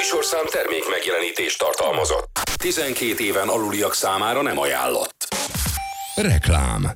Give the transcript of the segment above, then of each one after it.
műsorszám termék megjelenítést tartalmazott. 12 éven aluliak számára nem ajánlott. Reklám.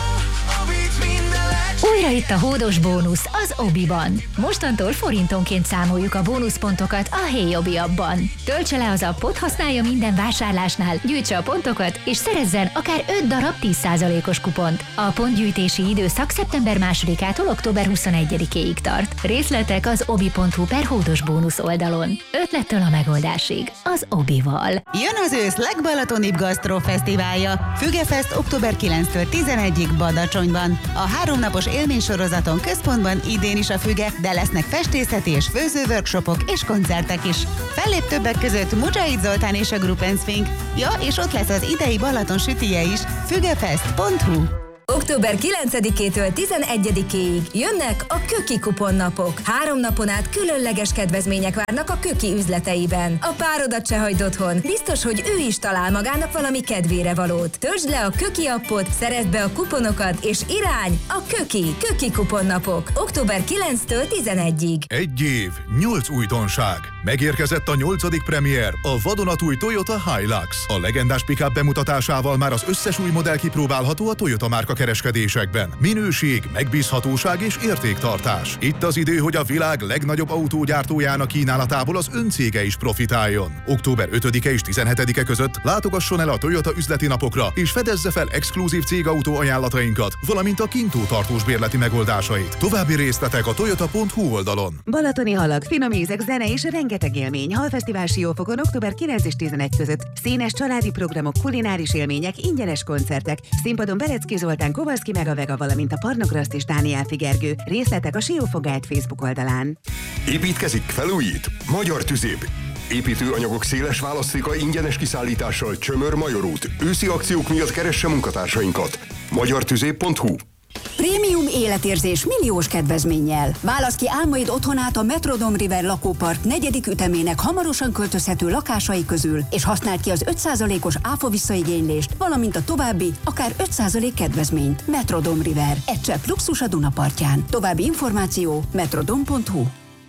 Újra itt a hódos bónusz az Obiban. Mostantól forintonként számoljuk a bónuszpontokat a Hey Obi appban. Töltse le az appot, használja minden vásárlásnál, gyűjtse a pontokat, és szerezzen akár 5 darab 10%-os kupont. A pontgyűjtési időszak szeptember 2-ától október 21-ig tart. Részletek az obi.hu/hódos bónusz oldalon. Ötlettől a megoldásig. Az Obival. Jön az ősz legbalatonibb gasztrofesztiválja. Fügefest október 9-től 11-ig Badacsonyban. A 3 napos élménysorozaton központban idén is a Füge, de lesznek festészeti és főző-workshopok és koncertek is. Fellép többek között Mujahid Zoltán és a Gruppen Swing. Ja, és ott lesz az idei Balaton sütije is. Fügefest.hu. Október 9-től 11-ig jönnek a Köki kuponnapok. 3 napon át különleges kedvezmények várnak a Köki üzleteiben. A párodat se hagyd otthon. Biztos, hogy ő is talál magának valami kedvére valót. Töltsd le a Köki appot, szerezd be a kuponokat, és irány a Köki kuponnapok. Október 9-től 11-ig. 1 év, 8 újdonság. Megérkezett a 8. premier, a vadonatúj Toyota Hilux. A legendás pick-up bemutatásával már az összes új modell kipróbálható a Toyota márka kereskedésekben. Minőség, megbízhatóság és értéktartás. Itt az idő, hogy a világ legnagyobb autógyártójának kínálatából az öncége is profitáljon. Október 5-e és 17-e között látogasson el a Toyota üzleti napokra, és fedezze fel exkluzív cégautó ajánlatainkat, valamint a kintó tartós bérleti megoldásait. További részletek a toyota.hu oldalon. Balatoni halak, finom ízek, zene és rengeteg élmény. Halfesztivál Siófokon október 9 és 11 között. Színes családi programok, kulináris élmények, ingyenes koncertek. Színpadon Berecki Zoltán, Kovalszki meg a Vega, valamint a Parnograszt és Dániel Figergő. Részletek a Siófok Guide Facebook oldalán. Építkezik, felújít? Magyar Tüzéb. Építőanyagok széles választéka ingyenes kiszállítással Csömör-Major út. Őszi akciók miatt keresse munkatársainkat. magyartüzéb.hu. Prémium életérzés milliós kedvezménnyel. Válasz ki álmaid otthonát a Metrodome River lakópark 4. ütemének hamarosan költözhető lakásai közül, és használd ki az 5%-os áfa visszaigénylést, valamint a további, akár 5% kedvezményt. Metrodome River. Egy csepp luxus a Dunapartján. További információ metrodome.hu.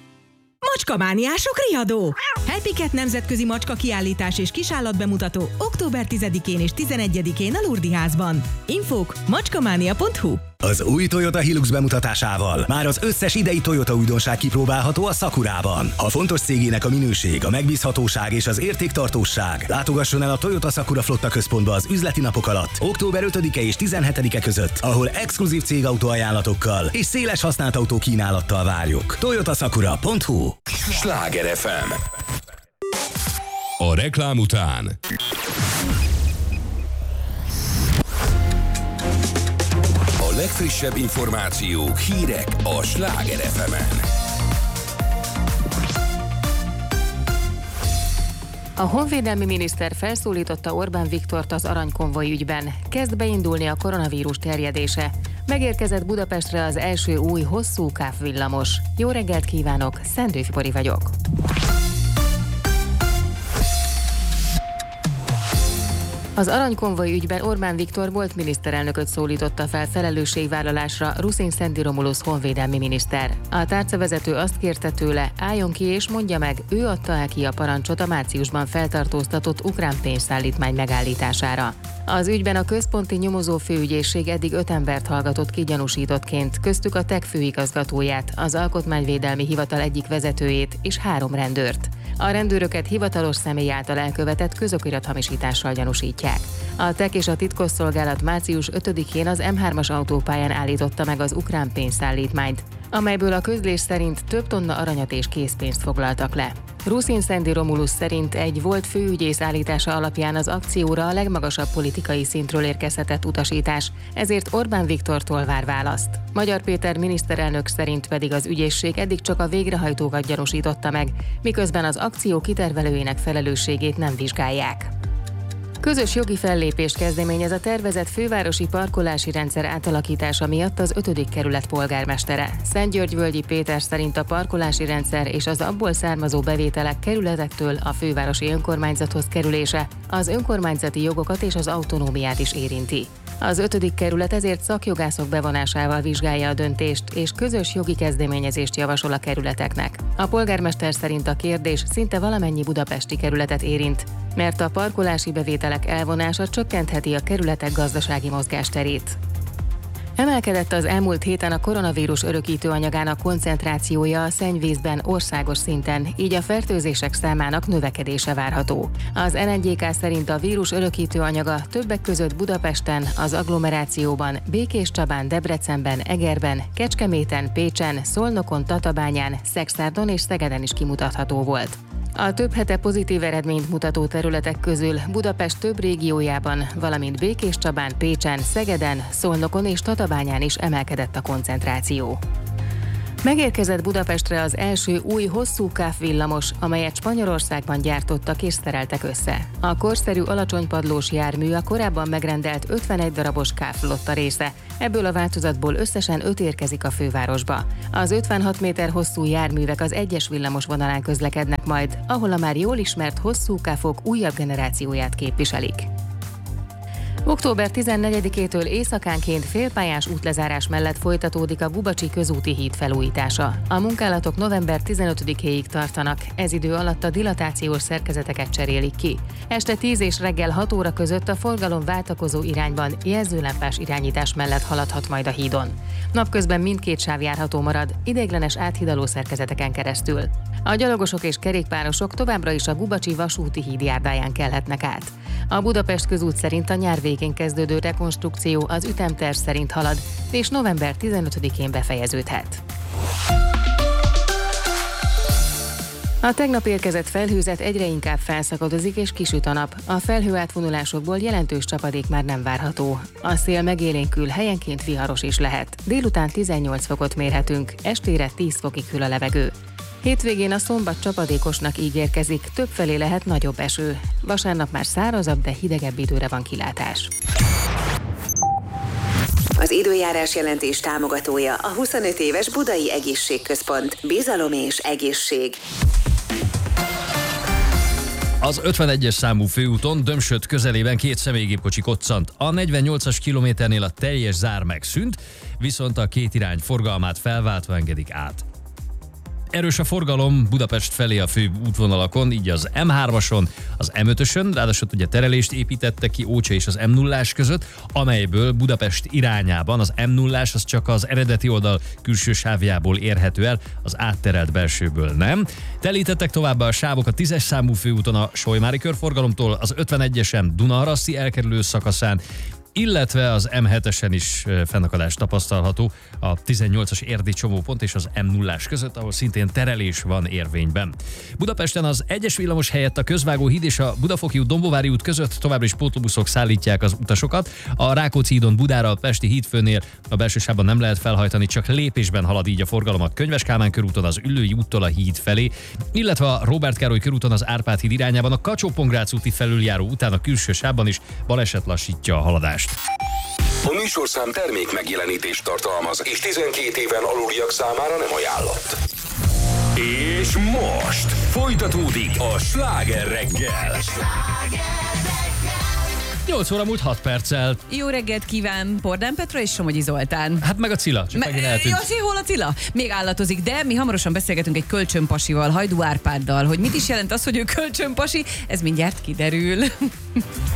Macskamániások riadó! Happy Cat nemzetközi macska kiállítás és kisállatbemutató október 10-én és 11-én a Lurdi házban. Infók macskamánia.hu. Az új Toyota Hilux bemutatásával már az összes idei Toyota újdonság kipróbálható a Sakurában. A fontos cégének a minőség, a megbízhatóság és az értéktartóság. Látogasson el a Toyota Sakura Flotta központba az üzleti napok alatt, október 5-e és 17-e között, ahol exkluzív cégautó ajánlatokkal és széles használt autó kínálattal várjuk. toyotasakura.hu. Sláger FM. A reklám után a legfrissebb információk, hírek a Sláger FM-en. A honvédelmi miniszter felszólította Orbán Viktort az aranykonvoj ügyben. Kezd beindulni a koronavírus terjedése. Megérkezett Budapestre az első új hosszú kávvillamos. Jó reggelt kívánok, Szendőfi Bori vagyok. Az aranykonvoj ügyben Orbán Viktor volt miniszterelnököt szólította fel felelősségvállalásra Ruszin Szendi Romulusz honvédelmi miniszter. A tárcavezető azt kérte tőle, álljon ki és mondja meg, ő adta ki a parancsot a márciusban feltartóztatott ukrán pénzszállítmány megállítására. Az ügyben a központi nyomozó főügyészség eddig 5 embert hallgatott ki gyanúsítottként, köztük a TEK főigazgatóját, az Alkotmányvédelmi Hivatal egyik vezetőjét és 3 rendőrt. A rendőröket hivatalos személy által elkövetett közokirathamisítással gyanúsítják. A TEK és a titkosszolgálat március 5-én az M3-as autópályán állította meg az ukrán pénzszállítmányt, amelyből a közlés szerint több tonna aranyat és készpénzt foglaltak le. Ruszin Szendi Romulusz szerint egy volt főügyész állítása alapján az akcióra a legmagasabb politikai szintről érkezhetett utasítás, ezért Orbán Viktortól vár választ. Magyar Péter miniszterelnök szerint pedig az ügyészség eddig csak a végrehajtókat gyanúsította meg, miközben az akció kitervelőjének felelősségét nem vizsgálják. Közös jogi fellépést kezdeményez a tervezett fővárosi parkolási rendszer átalakítása miatt az 5. kerület polgármestere. Szentgyörgyvölgyi Péter szerint a parkolási rendszer és az abból származó bevételek kerületektől a fővárosi önkormányzathoz kerülése az önkormányzati jogokat és az autonómiát is érinti. Az 5. kerület ezért szakjogászok bevonásával vizsgálja a döntést, és közös jogi kezdeményezést javasol a kerületeknek. A polgármester szerint a kérdés szinte valamennyi budapesti kerületet érint, mert a parkolási bevételek elvonása csökkentheti a kerületek gazdasági mozgásterét. Emelkedett az elmúlt héten a koronavírus örökítő anyagának koncentrációja a szennyvízben országos szinten, így a fertőzések számának növekedése várható. Az NNGK szerint a vírus örökítő anyaga többek között Budapesten, az agglomerációban, Békéscsabán, Debrecenben, Egerben, Kecskeméten, Pécsen, Szolnokon, Tatabányán, Szexárdon és Szegeden is kimutatható volt. A több hete pozitív eredményt mutató területek közül Budapest több régiójában, valamint Békéscsabán, Pécsen, Szegeden, Szolnokon és Tatabányán is emelkedett a koncentráció. Megérkezett Budapestre az első új hosszú kávvillamos, amelyet Spanyolországban gyártottak és szereltek össze. A korszerű alacsonypadlós jármű a korábban megrendelt 51 darabos kávflotta része. Ebből a változatból összesen 5 érkezik a fővárosba. Az 56 méter hosszú járművek az egyes villamos vonalán közlekednek majd, ahol a már jól ismert hosszú kávok újabb generációját képviselik. Október 14-től éjszakánként félpályás útlezárás mellett folytatódik a Gubacsi közúti híd felújítása. A munkálatok november 15-éig tartanak, ez idő alatt a dilatációs szerkezeteket cserélik ki. Este 10 és reggel 6 óra között a forgalom váltakozó irányban jelzőlámpás irányítás mellett haladhat majd a hídon. Napközben mindkét sáv járható marad, ideiglenes áthidaló szerkezeteken keresztül. A gyalogosok és kerékpárosok továbbra is a Gubacsi vasúti híd járdáján kelhetnek át. A Budapest közút szerint a nyár végén kezdődő rekonstrukció az ütemterv szerint halad, és november 15-én befejeződhet. A tegnap érkezett felhőzet egyre inkább felszakadozik és kisüt a nap. A felhőátvonulásokból jelentős csapadék már nem várható. A szél megélénkül, helyenként viharos is lehet. Délután 18 fokot mérhetünk, estére 10 fokig hűl a levegő. Hétvégén a szombat csapadékosnak ígérkezik, többfelé lehet nagyobb eső. Vasárnap már szárazabb, de hidegebb időre van kilátás. Az időjárás jelentés támogatója a 25 éves Budai Egészségközpont. Bizalom és egészség. Az 51-es számú főúton Dömsöd közelében 2 személygépkocsi koccant. A 48-as kilométernél a teljes zár megszűnt, viszont a két irány forgalmát felváltva engedik át. Erős a forgalom Budapest felé a fő útvonalakon, így az M3-ason, az M5-ösön, ráadásul ugye terelést építettek ki Ócsa és az M0-ás között, amelyből Budapest irányában az M0-ás az csak az eredeti oldal külső sávjából érhető el, az átterelt belsőből nem. Telítettek továbbá a sávok a 10-es számú főúton a Solymári körforgalomtól, az 51-esen Dunaharaszti elkerülő szakaszán, illetve az M7-esen is fennakadás tapasztalható a 18-as érdi csomópont és az M0-ás között, ahol szintén terelés van érvényben. Budapesten az 1-es villamos helyett a Közvágó híd és a Budafoki út Dombóvári út között továbbra is pótlóbuszok szállítják az utasokat. A Rákóczi hídon Budára, a Pesti hídfőnél a belső sávban nem lehet felhajtani, csak lépésben halad így a forgalom a Könyves Kálmán körúton az Üllői úttól a híd felé, illetve a Róbert Károly körúton az Árpád híd irányában a Kacsó-Pongrác úti felüljáró után a külső sávban is baleset lassítja a haladást. A műsorszám termék megjelenítést tartalmaz, és 12 éven aluliak számára nem ajánlott. És most folytatódik a Sláger reggel. 8 óra múlt 6 perccel. Jó reggelt kíván Pordán Petra és Somogyi Zoltán. Hát meg a Cilla, csak megint eltűnt. Hol a Cilla? Még állatozik, de mi hamarosan beszélgetünk egy kölcsönpasival, Hajdú Árpáddal. Hogy mit is jelent az, hogy ő kölcsönpasi, ez mindjárt kiderül.